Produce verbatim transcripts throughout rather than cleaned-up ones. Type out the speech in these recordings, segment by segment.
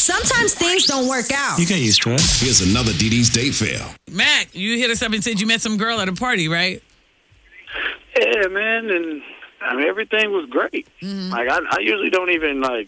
sometimes things don't work out. You get used to it. Here's another Dee Dee's date fail. Mac, you hit us up and said you met some girl at a party, right? Yeah, man, and I mean everything was great. Mm-hmm. Like I, I usually don't even like,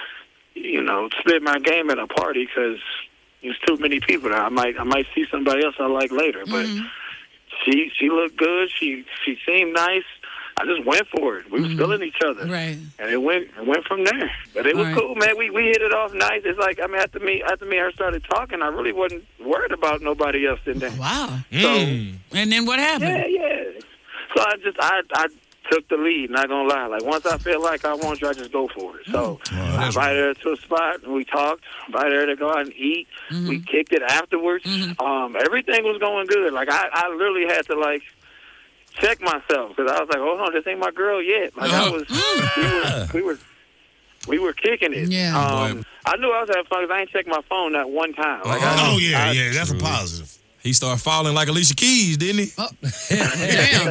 you know, split my game at a party because there's too many people there. I might, I might see somebody else I like later, but Mm-hmm. she, she looked good. She, she seemed nice. I just went for it. We was Mhm. feeling each other, Right. and it went, it went from there. But it was All right. cool, man. We, we hit it off nice. It's like I mean, after me, after me, and her started talking. I really wasn't worried about nobody else in there. Wow. So. And then what happened? Yeah, yeah. So I just I I took the lead. Not gonna lie. Like once I feel like I want you, I just go for it. So I invited her to a spot and we talked. Invited her to go out and eat. Mm-hmm. We kicked it afterwards. Mhm. Um, everything was going good. Like I, I literally had to like check myself because I was like, hold on, this ain't my girl yet. Like I was, we were, we were, we were kicking it. Yeah. Um, I knew I was having fun because I ain't checked my phone that one time. Like, I, Oh, yeah, I, yeah, that's a positive. He started falling like Alicia Keys, didn't he? Oh. Damn. All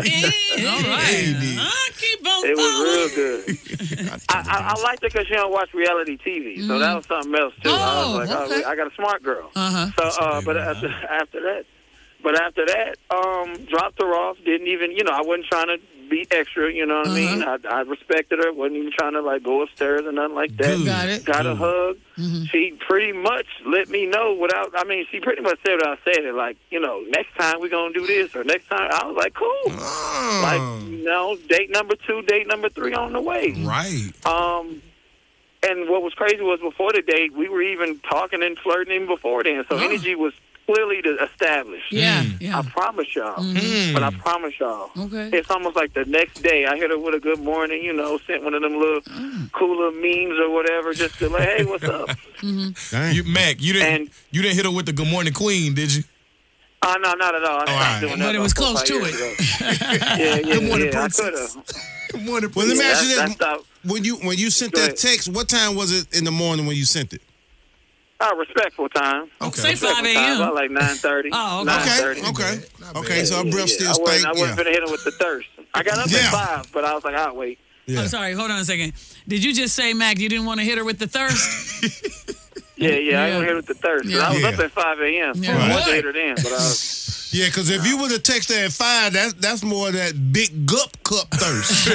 right. I keep on It was falling. real good. I, I, I liked it because she don't watch reality T V, so that was something else too. I Oh, was like, okay. oh, I got a smart girl. Uh-huh. So, uh, but after, after that, but after that, um, dropped her off. Didn't even, you know, I wasn't trying to be extra. You know what I mean? I, I respected her. Wasn't even trying to like go upstairs or nothing like that. Good. Got it. Got a Good. hug. Mhm. She pretty much let me know without. I mean, she pretty much said without saying it. Like, you know, next time we're gonna do this, or next time. I was like, cool. Oh, Like, you know, date number two, date number three on the way. right. Um, and what was crazy was before the date, we were even talking and flirting even before then. So Oh. energy was clearly to- established. Yeah. Mm. Yeah. I promise y'all. Mm. But I promise y'all. Okay. It's almost like the next day I hit her with a good morning, you know, sent one of them little cool little memes or whatever, just to like, hey, what's up? Dang. You, Mac, you didn't And- you didn't hit her with the Good Morning Queen, did you? Oh, no, not at all. I all stopped right. doing that But it about was four, close five to years it. ago. yeah, yeah, Good morning, yeah. I princess. could have. Good morning, Well, let me Yeah, ask you that, this. that stopped. When you when you sent Go that ahead. text, what time was it in the morning when you sent it? Uh, respectful time. Okay. Say Respectful five time, a.m. About like nine thirty. Oh, okay. Okay, nine thirty. okay, Not okay. bad. So our breath still I wasn't, stank. I wasn't Yeah. gonna hit him with the thirst. I got up Yeah. at five, but I was like, I'll wait. Yeah. I'm sorry. Hold on a second. Did you just say, Mac, you didn't want to hit her with the thirst? Yeah, yeah, I Yeah. ain't gonna hit him with the thirst. 'Cause Yeah. I was Yeah. up at five a.m. Yeah. I wanted Right. to hit her then, but I was. Yeah, because if you would have texted at five, that's that's more of that big gup cup thirst.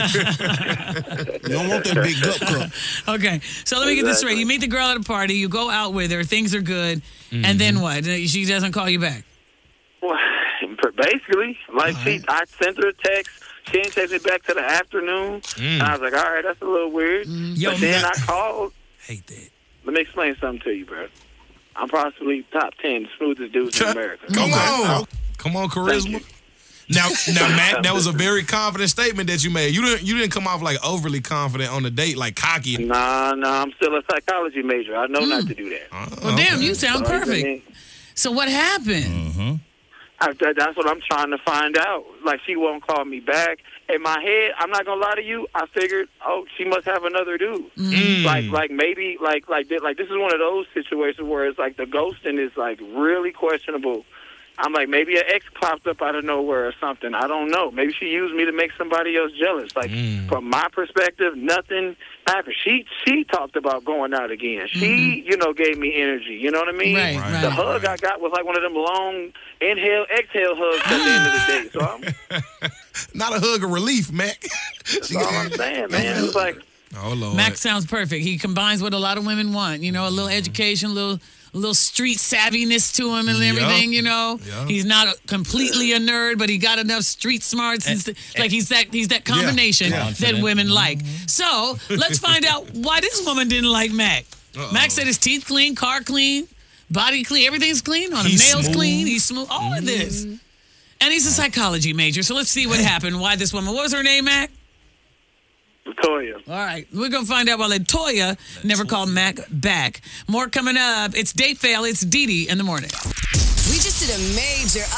You don't want that big gup cup. Okay. So let me get this straight. Exactly. You meet the girl at a party. You go out with her. Things are good. And then what? She doesn't call you back. Well, basically, like she, I sent her a text. She didn't text me back to the afternoon. And I was like, all right, that's a little weird. Yo, But then Mac- I called. Hate that. Let me explain something to you, bro. I'm possibly top ten smoothest dudes in America. Come on. Come on, Thank charisma. you. Now, now, Mac, that was a very confident statement that you made. You didn't, you didn't come off like overly confident on the date, like cocky. Nah, nah, I'm still a psychology major. I know not to do that. Well, damn, you sound So, I perfect. mean, So what happened? I, that- that's what I'm trying to find out. Like, she won't call me back. In my head, I'm not gonna lie to you. I figured, oh, she must have another dude. Like, like maybe, like, like, thi- like this is one of those situations where it's like the ghosting is like really questionable. I'm like, maybe an ex popped up out of nowhere or something. I don't know. Maybe she used me to make somebody else jealous. Like, from my perspective, nothing happened. She she talked about going out again. She, you know, gave me energy. You know what I mean? Right, right. The hug I got was like one of them long inhale, exhale hugs at the end of the day. So I'm, Not a hug of relief, Mac. that's all I'm saying, man. It was like, Oh, Lord. Mac sounds perfect. He combines what a lot of women want. You know, a little education, a little, a little street savviness to him and Yeah. everything, you know. Yeah. He's not a, completely a nerd, but he got enough street smarts. And, st- like he's that he's that combination Yeah. that women like. So let's find out why this woman didn't like Mac. Uh-oh. Mac said his teeth clean, car clean, body clean, everything's clean on him. He's Nails smooth. clean, he's smooth, all of this. And he's a psychology major. So let's see what happened. Why this woman, what was her name, Mac? Latoya. All right, we're going to find out why Latoya never called Mac back. More coming up. It's Date Fail. It's Dee Dee in the morning. We just did a major